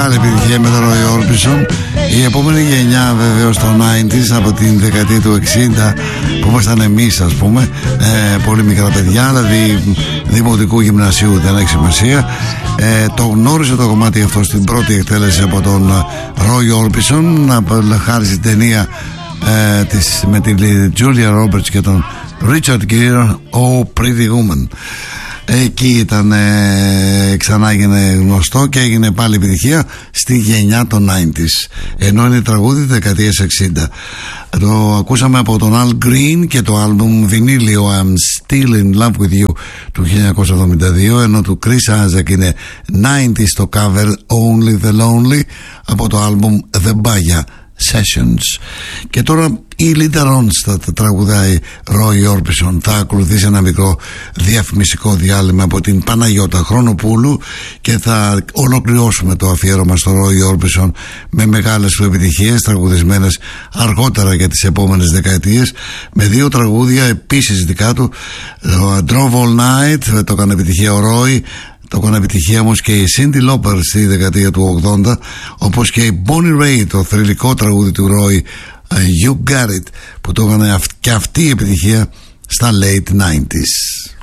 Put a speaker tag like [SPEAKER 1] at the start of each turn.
[SPEAKER 1] Άλλη επιτυχία με τον Roy Orbison. Η επόμενη γενιά βεβαίως το 90s, από την δεκαετία του 60 που ήμασταν εμείς, ας πούμε, πολύ μικρά παιδιά, δηλαδή δημοτικού γυμνασίου, δεν έχει σημασία. Το γνώρισε το κομμάτι αυτό στην πρώτη εκτέλεση από τον Roy Orbison, χάρη στην ταινία με την Julia Roberts και τον Richard Gere, Oh Pretty Woman. Εκεί ήταν, ξανά έγινε γνωστό και έγινε πάλι επιτυχία στη γενιά των 90s, ενώ είναι τραγούδι δεκαετίας 60. Το ακούσαμε από τον Al Green και το άλμπουμ βινίλιο I'm Still In Love With You του 1972, ενώ του Chris Isaac είναι 90s το cover Only The Lonely από το άλμπουμ The Baya Sessions. Και τώρα η Linda Ronstadt θα τραγουδάει Roy Orbison. Θα ακολουθήσει ένα μικρό διαφημιστικό διάλειμμα από την Παναγιώτα Χρονοπούλου και θα ολοκληρώσουμε το αφιέρωμα στο Roy Orbison με μεγάλες του επιτυχίες τραγουδισμένες αργότερα για τις επόμενες δεκαετίες, με δύο τραγούδια επίσης δικά του. Το Drove All Night το έκανε επιτυχία ο Roy, το έκανε επιτυχία όμως και η Cyndi Lauper στη δεκαετία του 80, όπως και η Bonnie Raitt, το θρυλικό τραγούδι του Roy, You Got It, που το έκανε και αυτή η επιτυχία στα late 90s.